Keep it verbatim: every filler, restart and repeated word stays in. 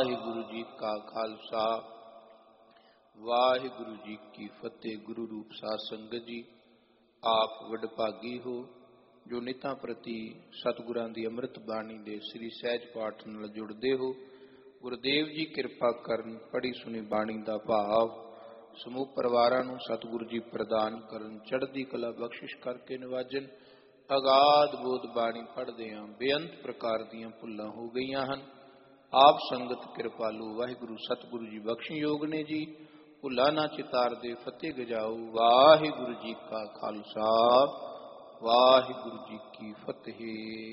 ਵਾਹਿਗੁਰੂ ਜੀ ਕਾ ਖਾਲਸਾ ਵਾਹਿਗੁਰੂ ਜੀ ਕੀ ਫਤਿਹ। ਗੁਰੂ ਰੂਪ ਸਾਧ ਸੰਗਤ ਜੀ, ਆਪ ਵਡਭਾਗੀ ਹੋ ਜੋ ਨਿਤਾਂ ਪ੍ਰਤੀ ਸਤਿਗੁਰਾਂ ਦੀ ਅੰਮ੍ਰਿਤ ਬਾਣੀ ਦੇ ਸ੍ਰੀ ਸਹਿਜ ਪਾਠ ਨਾਲ ਜੁੜਦੇ ਹੋ। ਗੁਰਦੇਵ ਜੀ ਕਿਰਪਾ ਕਰਨ, ਪੜ੍ਹੀ ਸੁਣੀ ਬਾਣੀ ਦਾ ਭਾਵ ਸਮੂਹ ਪਰਿਵਾਰਾਂ ਨੂੰ ਸਤਿਗੁਰੂ ਜੀ ਪ੍ਰਦਾਨ ਕਰਨ, ਚੜ੍ਹਦੀ ਕਲਾ ਬਖਸ਼ਿਸ਼ ਕਰਕੇ ਨਿਵਾਜਨ। ਅਗਾਧ ਬੋਧ ਬਾਣੀ ਪੜ੍ਹਦੇ ਹਾਂ, ਬੇਅੰਤ ਪ੍ਰਕਾਰ ਦੀਆਂ ਭੁੱਲਾਂ ਹੋ ਗਈਆਂ ਹਨ। ਆਪ ਸੰਗਤ ਕਿਰਪਾਲੂ ਵਾਹਿਗੁਰੂ ਸਤਿਗੁਰੂ ਜੀ ਬਖਸ਼ਯੋਗ ਨੇ ਜੀ, ਭੁੱਲਾ ਨਾ ਚਿਤਾਰਦੇ, ਫਤਿਹ ਗਜਾਓ। ਵਾਹਿਗੁਰੂ ਜੀ ਕਾ ਖਾਲਸਾ ਵਾਹਿਗੁਰੂ ਜੀ ਕੀ ਫਤਿਹ।